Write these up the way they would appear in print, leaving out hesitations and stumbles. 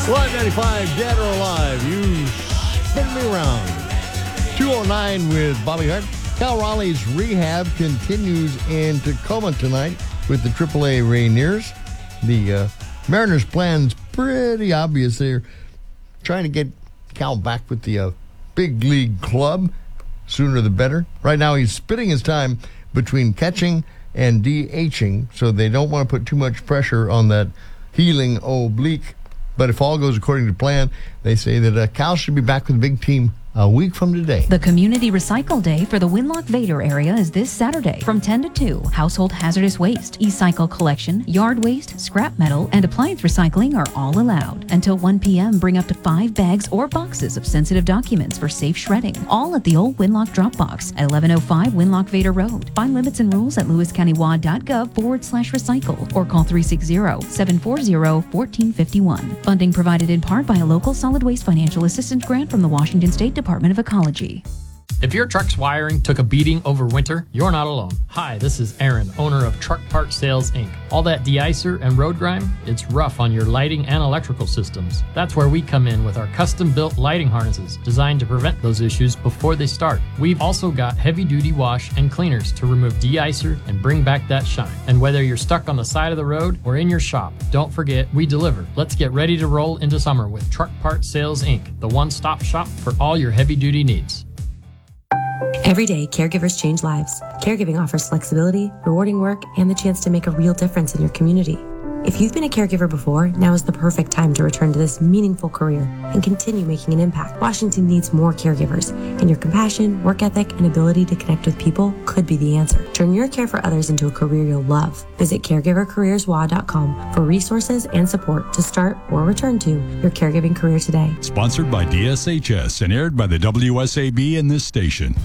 Live 95, Dead or Alive. You spin me around. 209 with Bobby Hart. Cal Raleigh's rehab continues in Tacoma tonight with the AAA Rainiers. The Mariners' plan's pretty obvious. They're trying to get Cal back with the big league club. Sooner the better. Right now he's splitting his time between catching and DHing, so they don't want to put too much pressure on that healing oblique. But if all goes according to plan, they say that Cal should be back with the big team a week from today. The Community Recycle Day for the Winlock-Vader area is this Saturday from 10 to 2. Household hazardous waste, e-cycle collection, yard waste, scrap metal, and appliance recycling are all allowed. Until 1 p.m., bring up to 5 bags or boxes of sensitive documents for safe shredding. All at the old Winlock drop box at 1105 Winlock-Vader Road. Find limits and rules at lewiscountywad.gov/recycle or call 360-740-1451. Funding provided in part by a local solid waste financial assistance grant from the Washington State Department of Ecology. If your truck's wiring took a beating over winter, you're not alone. Hi, this is Aaron, owner of Truck Part Sales, Inc. All that de-icer and road grime, it's rough on your lighting and electrical systems. That's where we come in with our custom-built lighting harnesses designed to prevent those issues before they start. We've also got heavy-duty wash and cleaners to remove de-icer and bring back that shine. And whether you're stuck on the side of the road or in your shop, don't forget, we deliver. Let's get ready to roll into summer with Truck Part Sales, Inc., the one-stop shop for all your heavy-duty needs. Every day, caregivers change lives. Caregiving offers flexibility, rewarding work, and the chance to make a real difference in your community. If you've been a caregiver before, now is the perfect time to return to this meaningful career and continue making an impact. Washington needs more caregivers, and your compassion, work ethic, and ability to connect with people could be the answer. Turn your care for others into a career you'll love. Visit caregivercareerswa.com for resources and support to start or return to your caregiving career today. Sponsored by DSHS and aired by the WSAB in this station.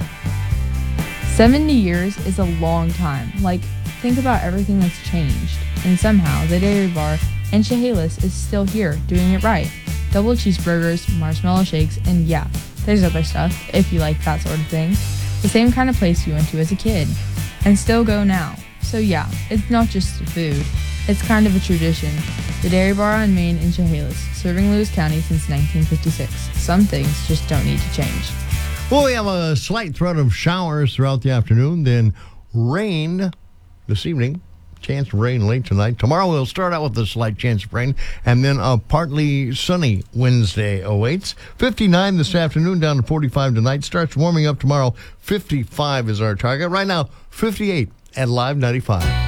70 years is a long time. Think about everything that's changed. And somehow, the Dairy Bar in Chehalis is still here, doing it right. Double cheeseburgers, marshmallow shakes, and yeah, there's other stuff, if you like that sort of thing. The same kind of place you went to as a kid, and still go now. So yeah, it's not just the food. It's kind of a tradition. The Dairy Bar on Main in Chehalis, serving Lewis County since 1956. Some things just don't need to change. Well, we have a slight threat of showers throughout the afternoon, then rain this evening. Chance of rain late tonight. Tomorrow we'll start out with a slight chance of rain, and then a partly sunny Wednesday awaits. 59 this afternoon, down to 45 tonight. Starts warming up tomorrow. 55 is our target. Right now, 58 at Live 95.